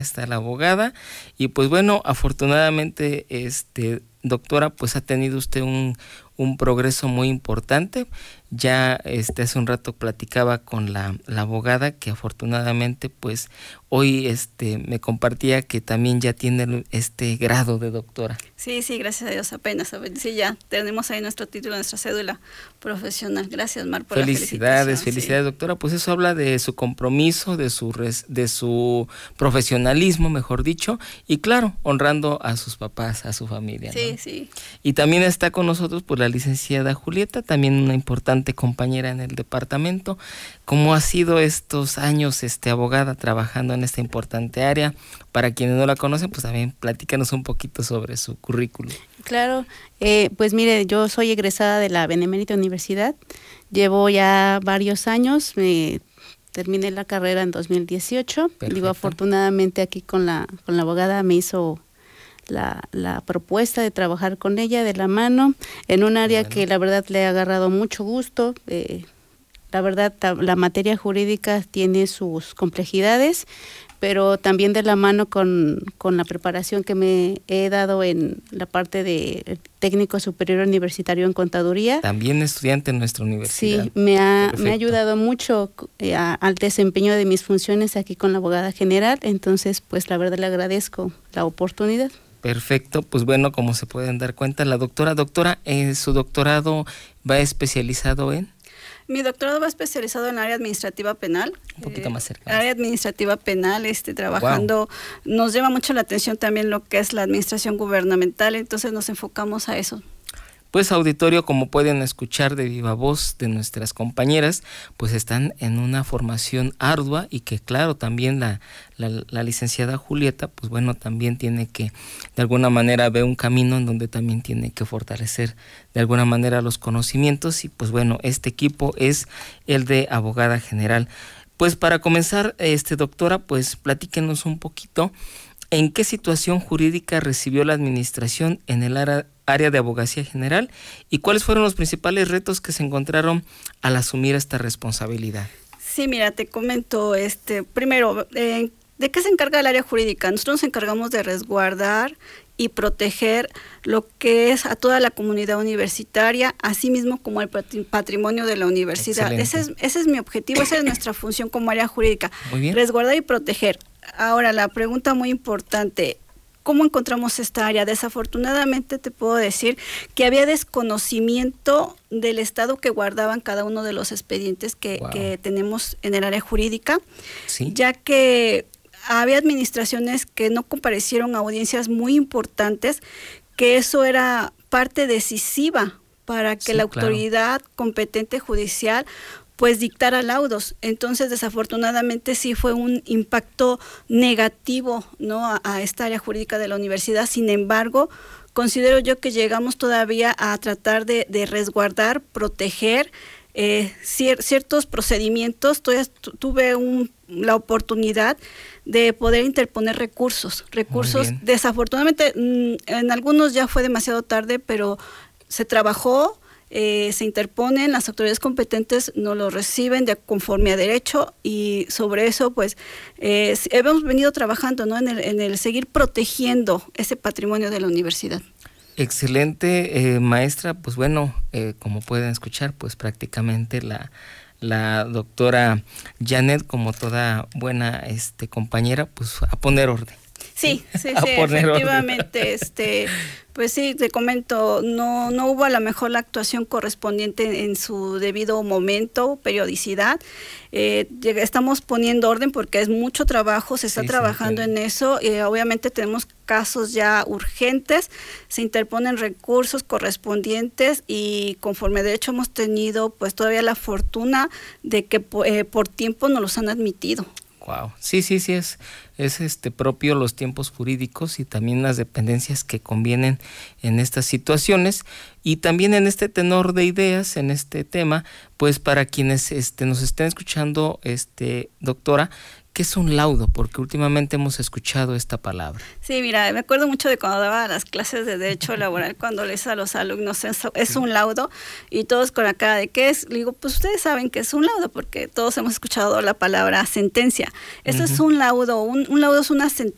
está la abogada y pues bueno, afortunadamente doctora, pues ha tenido usted un progreso muy importante. Ya hace un rato platicaba con la abogada que afortunadamente pues hoy me compartía que también ya tiene este grado de doctora. Sí, gracias a Dios apenas. Sí, ya tenemos ahí nuestro título, nuestra cédula profesional. Gracias, Mar, por la felicitación. Felicidades, doctora. Pues eso habla de su compromiso, de su profesionalismo, mejor dicho, y claro, honrando a sus papás, a su familia, ¿no? Sí. Y también está con nosotros pues la licenciada Julieta, también una importante compañera en el departamento. ¿Cómo ha sido estos años, abogada, trabajando en esta importante área? Para quienes no la conocen, pues también platícanos un poquito sobre su currículum. Claro, pues mire, yo soy egresada de la Benemérita Universidad, llevo ya varios años, terminé la carrera en 2018. Perfecto. Digo, afortunadamente aquí con la abogada me hizo la propuesta de trabajar con ella de la mano, en un área que la verdad le ha agarrado mucho gusto. La verdad, la materia jurídica tiene sus complejidades, pero también de la mano con la preparación que me he dado en la parte de técnico superior universitario en contaduría. También estudiante en nuestra universidad. Sí, me ha ayudado mucho al desempeño de mis funciones aquí con la abogada general, entonces pues la verdad le agradezco la oportunidad. Perfecto, pues bueno, como se pueden dar cuenta, la doctora, su doctorado va especializado en... Mi doctorado va especializado en área administrativa penal. Un poquito más cerca. Área administrativa penal, trabajando, wow. Nos llama mucho la atención también lo que es la administración gubernamental, entonces nos enfocamos a eso. Pues auditorio, como pueden escuchar de viva voz de nuestras compañeras, pues están en una formación ardua y que claro, también la licenciada Julieta, pues bueno, también tiene que, de alguna manera, ver un camino en donde también tiene que fortalecer de alguna manera los conocimientos y pues bueno, este equipo es el de abogada general. Pues para comenzar, doctora, pues platíquenos un poquito en qué situación jurídica recibió la administración en el área de abogacía general y cuáles fueron los principales retos que se encontraron al asumir esta responsabilidad. Sí, mira, te comento, primero, ¿de qué se encarga el área jurídica? Nosotros nos encargamos de resguardar y proteger lo que es a toda la comunidad universitaria, así mismo como el patrimonio de la universidad. Ese es mi objetivo, esa es nuestra función como área jurídica, resguardar y proteger. Ahora, la pregunta muy importante, ¿cómo encontramos esta área? Desafortunadamente te puedo decir que había desconocimiento del estado que guardaban cada uno de los expedientes que tenemos en el área jurídica, ¿sí? Ya que había administraciones que no comparecieron a audiencias muy importantes, que eso era parte decisiva para que la autoridad competente judicial pues dictara laudos. Entonces, desafortunadamente sí fue un impacto negativo, ¿no?, a esta área jurídica de la universidad. Sin embargo, considero yo que llegamos todavía a tratar de resguardar, proteger ciertos procedimientos. Tuve la oportunidad de poder interponer recursos. Desafortunadamente, en algunos ya fue demasiado tarde, pero se trabajó. Se interponen, las autoridades competentes no lo reciben conforme a derecho y sobre eso pues hemos venido trabajando, ¿no?, en el seguir protegiendo ese patrimonio de la universidad. Excelente, maestra. Pues bueno, como pueden escuchar, pues prácticamente la doctora Janet, como toda buena compañera, pues a poner orden. Sí, efectivamente, pues sí, te comento, no hubo a lo mejor la actuación correspondiente en su debido momento, periodicidad. Estamos poniendo orden porque es mucho trabajo, se está trabajando en eso. Obviamente tenemos casos ya urgentes, se interponen recursos correspondientes y conforme de hecho hemos tenido pues todavía la fortuna de que por tiempo nos los han admitido. Wow, sí, es propio los tiempos jurídicos y también las dependencias que convienen en estas situaciones y también en este tenor de ideas, en este tema, pues para quienes nos estén escuchando, doctora, ¿qué es un laudo? Porque últimamente hemos escuchado esta palabra. Sí, mira, me acuerdo mucho de cuando daba las clases de Derecho Laboral, cuando les a los alumnos es un laudo, y todos con la cara de ¿qué es? Le digo, pues ustedes saben que es un laudo, porque todos hemos escuchado la palabra sentencia. Eso es un laudo, un laudo es una sentencia